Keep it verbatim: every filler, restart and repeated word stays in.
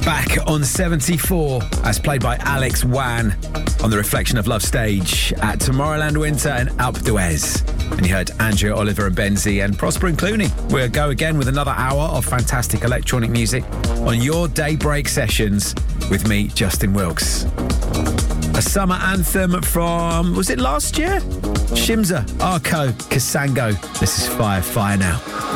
Back on seventy-four, as played by Alex Wan on the Reflection of Love stage at Tomorrowland Winter and Alpe d'Huez. And you heard Andrea Oliver and Benzi and Prosper and Clooney. We'll go again with another hour of fantastic electronic music on your Daybreak sessions with me, Justin Wilkes. A summer anthem from, was it last year? Shimza, Arco, Kasango. This is Fire, Fire Now.